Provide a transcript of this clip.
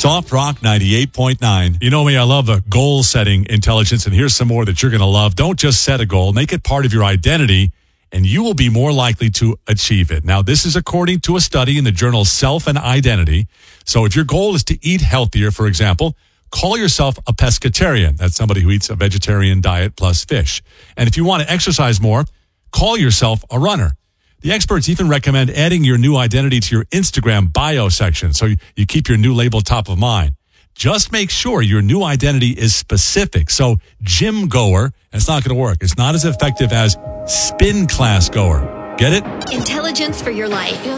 Soft Rock 98.9. You know me, I love the goal setting intelligence, and here's some more that you're going to love. Don't just set a goal, make it part of your identity, and you will be more likely to achieve it. Now, this is according to a study in the journal Self and Identity. So if your goal is to eat healthier, for example, call yourself a pescatarian. That's somebody who eats a vegetarian diet plus fish. And if you want to exercise more, call yourself a runner. The experts even recommend adding your new identity to your Instagram bio section so you keep your new label top of mind. Just make sure your new identity is specific. So gym goer, it's not going to work. It's not as effective as spin class goer. Get it? Intelligence for your life.